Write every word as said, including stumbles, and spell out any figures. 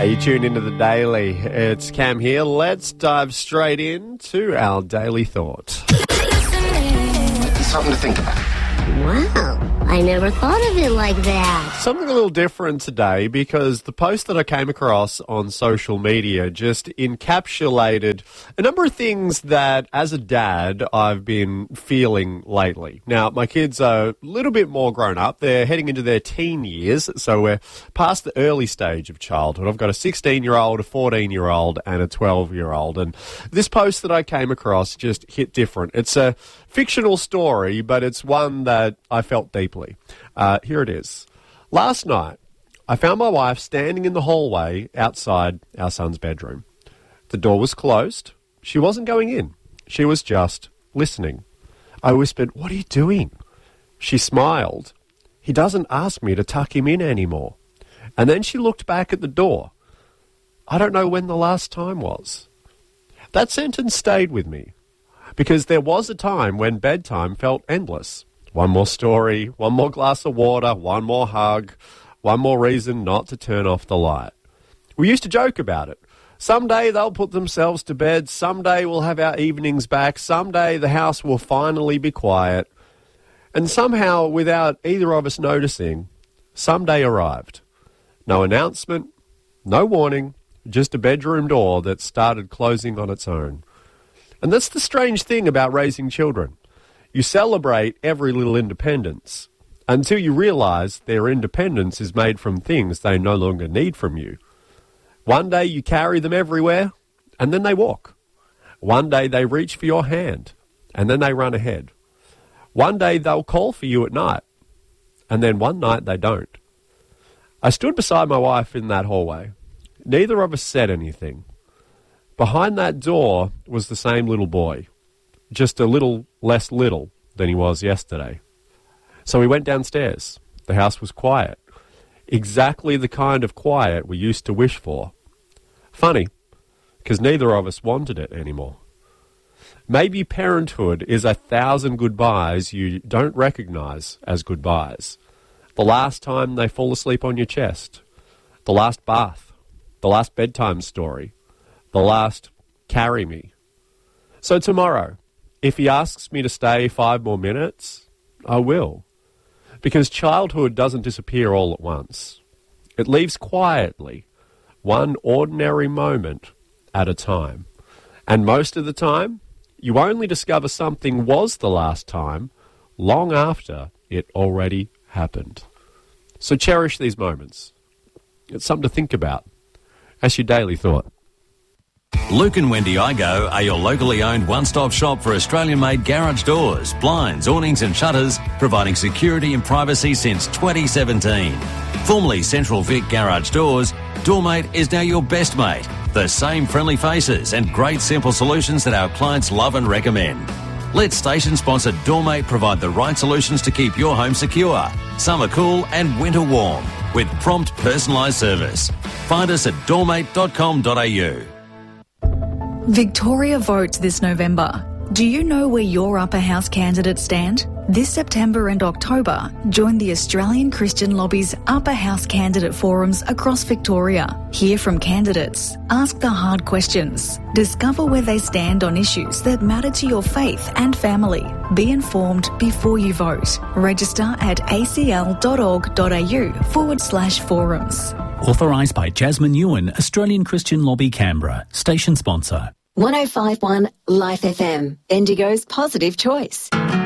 Hey, you tune into the Daily. It's Cam here. Let's dive straight into our Daily Thought. Something to think about. Wow, I never thought of it like that. Something a little different today because the post that I came across on social media just encapsulated a number of things that, as a dad, I've been feeling lately. Now, my kids are a little bit more grown up. They're heading into their teen years, so we're past the early stage of childhood. I've got a sixteen-year-old, a fourteen-year-old, and a twelve-year-old. And this post that I came across just hit different. It's a fictional story, but it's one that I felt deeply. Uh, here it is. Last night, I found my wife standing in the hallway outside our son's bedroom. The door was closed. She wasn't going in. She was just listening. I whispered, "What are you doing?" She smiled. "He doesn't ask me to tuck him in anymore." And then she looked back at the door. I don't know when the last time was. That sentence stayed with me. Because there was a time when bedtime felt endless. One more story, one more glass of water, one more hug, one more reason not to turn off the light. We used to joke about it. Someday they'll put themselves to bed, someday we'll have our evenings back, someday the house will finally be quiet. And somehow, without either of us noticing, someday arrived. No announcement, no warning, just a bedroom door that started closing on its own. And that's the strange thing about raising children. You celebrate every little independence until you realise their independence is made from things they no longer need from you. One day you carry them everywhere, and then they walk. One day they reach for your hand, and then they run ahead. One day they'll call for you at night, and then one night they don't. I stood beside my wife in that hallway. Neither of us said anything. Behind that door was the same little boy, just a little less little than he was yesterday. So we went downstairs. The house was quiet. Exactly the kind of quiet we used to wish for. Funny, because neither of us wanted it anymore. Maybe parenthood is a thousand goodbyes you don't recognise as goodbyes. The last time they fall asleep on your chest. The last bath. The last bedtime story. The last, carry me. So tomorrow, if he asks me to stay five more minutes, I will. Because childhood doesn't disappear all at once. It leaves quietly, one ordinary moment at a time. And most of the time, you only discover something was the last time long after it already happened. So cherish these moments. It's something to think about. That's your Daily Thought. Luke and Wendy Igo are your locally owned one-stop shop for Australian-made garage doors, blinds, awnings and shutters, providing security and privacy since twenty seventeen. Formerly Central Vic Garage Doors, Doormate is now your best mate. The same friendly faces and great simple solutions that our clients love and recommend. Let station-sponsored Doormate provide the right solutions to keep your home secure, summer cool and winter warm, with prompt personalised service. Find us at doormate dot com dot a u. Victoria votes this November. Do you know where your upper house candidates stand? This September and October, join the Australian Christian Lobby's Upper House Candidate Forums across Victoria. Hear from candidates, ask the hard questions, discover where they stand on issues that matter to your faith and family. Be informed before you vote. Register at acl.org.au forward slash forums. Authorised by Jasmine Ewan, Australian Christian Lobby Canberra, station sponsor. one oh five point one Life F M, Indigo's positive choice.